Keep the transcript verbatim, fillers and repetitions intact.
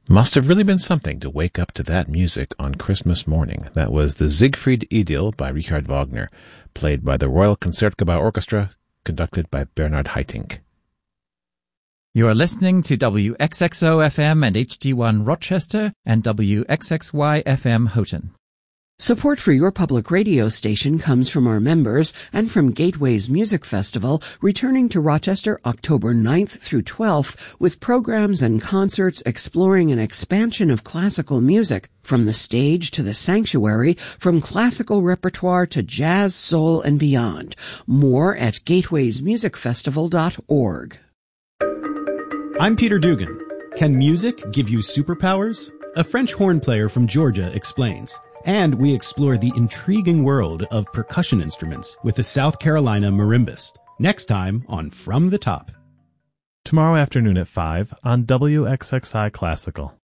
Must have really been something to wake up to that music on Christmas morning. That was the Siegfried Idyll by Richard Wagner, played by the Royal Concertgebouw Orchestra, conducted by Bernard Haitink. You are listening to W X X O F M and H D one Rochester and W X X Y F M Houghton. Support for your public radio station comes from our members and from Gateways Music Festival, returning to Rochester October ninth through twelfth with programs and concerts exploring an expansion of classical music, from the stage to the sanctuary, from classical repertoire to jazz, soul, and beyond. More at gateways music festival dot org. I'm Peter Dugan. Can music give you superpowers? A French horn player from Georgia explains. And we explore the intriguing world of percussion instruments with the South Carolina marimbist. Next time on From the Top. Tomorrow afternoon at five on W X X I Classical.